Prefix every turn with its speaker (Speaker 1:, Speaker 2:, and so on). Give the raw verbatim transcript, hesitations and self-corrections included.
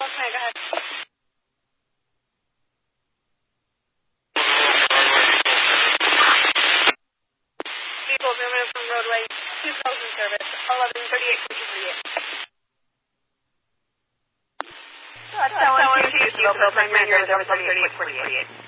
Speaker 1: Okay, go ahead. People moving from roadway two thousand service, eleven thirty-eight fifty-three.
Speaker 2: That's one two two, Bill, primary service, eleven thirty-eight forty-eight.